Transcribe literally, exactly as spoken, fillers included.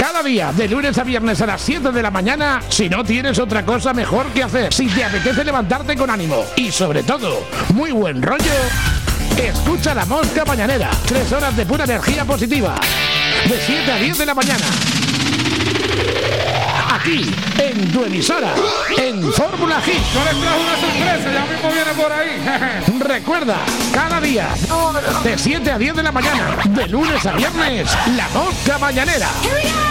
Cada día, de lunes a viernes a las siete de la mañana, si no tienes otra cosa mejor que hacer, si te apetece levantarte con ánimo y sobre todo, muy buen rollo, escucha La Mosca Mañanera. Tres horas de pura energía positiva. De siete a diez de la mañana. Aquí, en tu emisora, en Fórmula Hit. Yo les trajo una sorpresa, ya mismo viene por ahí. Recuerda, cada día, de siete a diez de la mañana, de lunes a viernes, La Mosca Mañanera.